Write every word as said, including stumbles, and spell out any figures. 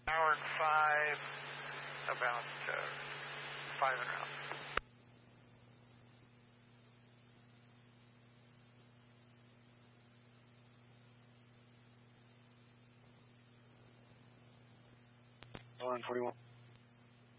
Hour and five, about uh, five and a half. one forty-one.